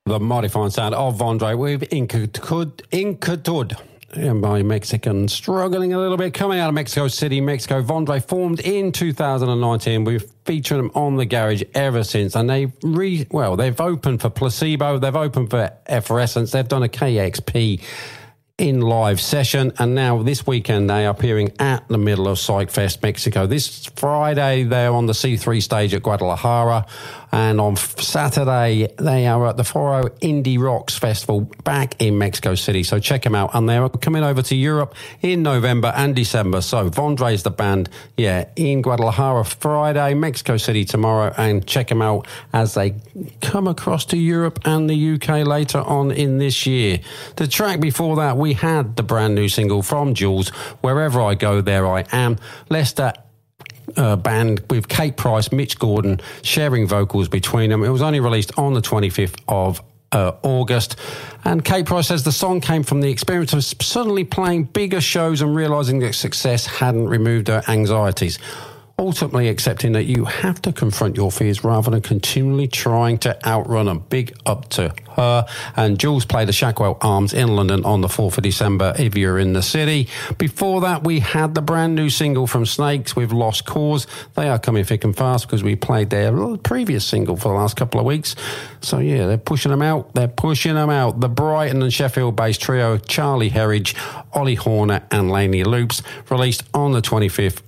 The mighty fine sound of Vondre with Incatud. My Mexican struggling a little bit. Coming out of Mexico City, Mexico. Vondre formed in 2019. We've featured them on the garage ever since. And they've opened for Placebo. They've opened for Effervescence. They've done a KXP in live session, and now this weekend they are appearing at the middle of Psychfest Mexico. This Friday they're on the C3 stage at Guadalajara, and on Saturday they are at the Foro Indie Rocks Festival back in Mexico City. So check them out, and they're coming over to Europe in November and December. So Vondre's the band, in Guadalajara Friday, Mexico City tomorrow, and check them out as they come across to Europe and the UK later on in this year. The track before that, we had the brand new single from Jules, Wherever I Go, There I Am. Leicester band with Kate Price, Mitch Gordon sharing vocals between them. It was only released on the 25th of August. And Kate Price says the song came from the experience of suddenly playing bigger shows and realising that success hadn't removed her anxieties. Ultimately accepting that you have to confront your fears rather than continually trying to outrun them. Big up to her. And Jules played the Shackwell Arms in London on the 4th of December if you're in the city. Before that, we had the brand new single from Snakes with Lost Cause. They are coming thick and fast because we played their previous single for the last couple of weeks. So yeah, they're pushing them out. The Brighton and Sheffield-based trio Charlie Herridge, Ollie Horner and Laney Loops, released on the 25th